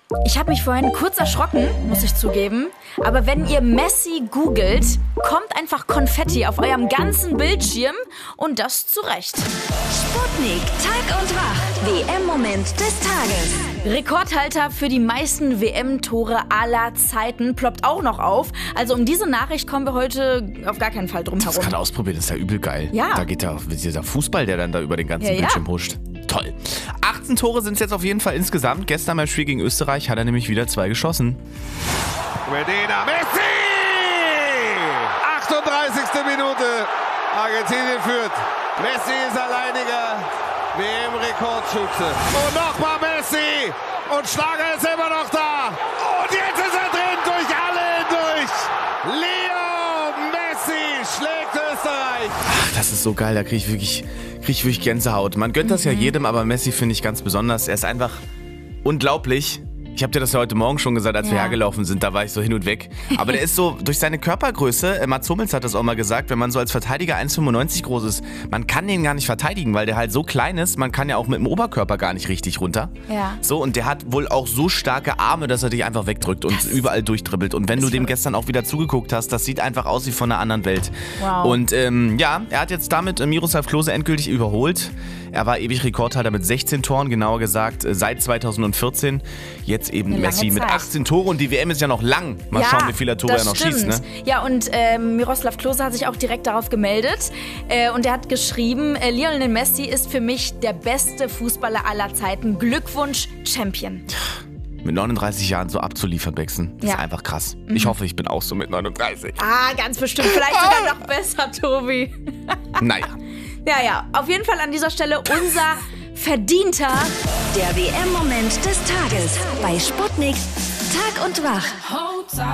Ich habe mich vorhin kurz erschrocken, muss ich zugeben. Aber wenn ihr Messi googelt, kommt einfach Konfetti auf eurem ganzen Bildschirm und das zu Recht. Sputnik, Tag und Wach. WM-Moment des Tages. Rekordhalter für die meisten WM-Tore aller Zeiten ploppt auch noch auf. Also um diese Nachricht kommen wir heute auf gar keinen Fall drum herum. Das kann ausprobieren, das ist ja übel geil. Ja. Da geht ja dieser Fußball, der dann da über den ganzen Ja, ja. Bildschirm huscht. Toll. 18 Tore sind es jetzt auf jeden Fall insgesamt. Gestern beim Spiel gegen Österreich hat er nämlich wieder 2 geschossen. Medina, Messi! 38. Minute. Argentinien führt. Messi ist alleiniger WM-Rekordschütze. Und nochmal Messi. Und Schlager ist immer noch da. Und jetzt ist er drin, durch alle hindurch. Leo Messi schlägt Österreich. Ach, das ist so geil, da krieg ich wirklich Gänsehaut. Man gönnt das ja jedem, aber Messi finde ich ganz besonders. Er ist einfach unglaublich. Ich habe dir das ja heute Morgen schon gesagt, als wir hergelaufen sind, da war ich so hin und weg. Aber der ist so, durch seine Körpergröße, Mats Hummels hat das auch mal gesagt, wenn man so als Verteidiger 1,95 groß ist, man kann den gar nicht verteidigen, weil der halt so klein ist, man kann ja auch mit dem Oberkörper gar nicht richtig runter. Ja. So, und der hat wohl auch so starke Arme, dass er dich einfach wegdrückt und überall durchdribbelt. Und wenn du dem gestern auch wieder zugeguckt hast, das sieht einfach aus wie von einer anderen Welt. Wow. Und er hat jetzt damit Miroslav Klose endgültig überholt. Er war ewig Rekordhalter mit 16 Toren, genauer gesagt seit 2014. Jetzt eben Eine Messi lange mit Zeit. 18 Toren und die WM ist ja noch lang. Mal schauen, wie viele Tore er noch schießt. Ne? Ja, und Miroslav Klose hat sich auch direkt darauf gemeldet. Und er hat geschrieben, Lionel Messi ist für mich der beste Fußballer aller Zeiten. Glückwunsch, Champion. Mit 39 Jahren so abzuliefern, Bexen, das Ja. ist einfach krass. Ich hoffe, ich bin auch so mit 39. Ah, ganz bestimmt. Vielleicht sogar noch besser, Tobi. Naja. Ja, auf jeden Fall an dieser Stelle unser verdienter Der WM-Moment des Tages bei Sputnik, Tag und Wach.